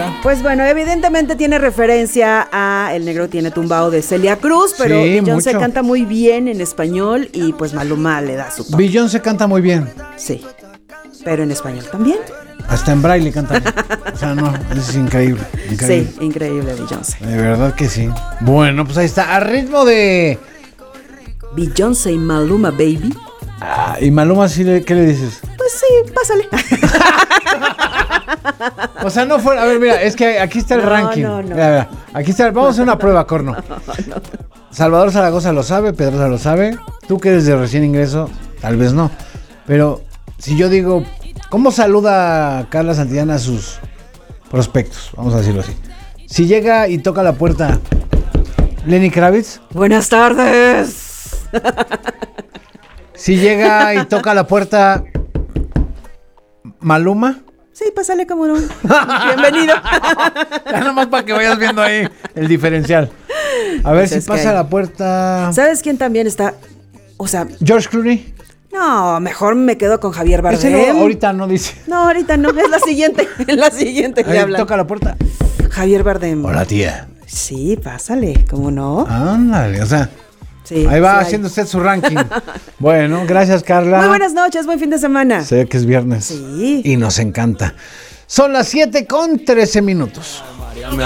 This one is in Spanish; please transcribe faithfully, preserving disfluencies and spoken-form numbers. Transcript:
Pues bueno, evidentemente tiene referencia a El Negro Tiene Tumbao de Celia Cruz, pero Sí, Beyoncé mucho. canta muy bien en español y pues Maluma le da su toque. Beyoncé canta muy bien. Sí, pero en español también. Hasta en braille canta. O sea, no, es increíble. increíble. Sí, increíble Beyoncé. De verdad que sí. Bueno, pues ahí está. A ritmo de... Beyoncé y Maluma, baby. Ah, y Maluma, ¿sí le, ¿qué le dices? Pues sí, pásale. O sea, no fuera... A ver, mira, es que aquí está el No, ranking. no, no. Mira, mira, aquí está... Vamos a hacer una prueba, Corno. Salvador Zaragoza lo sabe, Pedrosa lo sabe. Tú que eres de recién ingreso, tal vez no. Pero si yo digo... ¿Cómo saluda Carla Santillana a sus prospectos? Vamos a decirlo así. Si llega y toca la puerta Lenny Kravitz. Buenas tardes. Si llega y toca la puerta Maluma. Sí, pásale como no. Bienvenido. Ya nomás para que vayas viendo ahí el diferencial. A ver Pues si es que pasa hay- la puerta. ¿Sabes quién también está? O sea, George Clooney. no, mejor me quedo con Javier Ese Bardem. no, ahorita no dice. No, ahorita no, es la siguiente, es la siguiente que Ahí hablan. toca la puerta. Javier Bardem. Hola, tía. Sí, pásale, ¿cómo no? Ándale, o sea, Sí, ahí va sí hay. haciendo usted su ranking. Bueno, gracias, Carla. Muy buenas noches, buen fin de semana. Sé que es viernes. Sí. Y nos encanta. Son las siete con trece minutos.